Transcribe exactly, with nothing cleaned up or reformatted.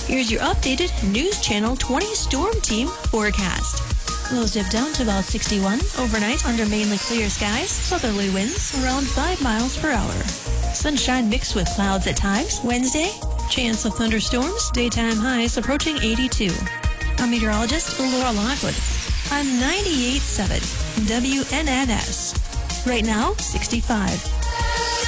Here's your updated News Channel twenty Storm Team forecast. Lows dip down to about sixty-one. Overnight, under mainly clear skies, southerly winds around five miles per hour. Sunshine mixed with clouds at times. Wednesday, chance of thunderstorms. Daytime highs approaching eighty-two. I'm meteorologist Laura Lockwood. I'm ninety-eight point seven W N N S. Right now, sixty-five.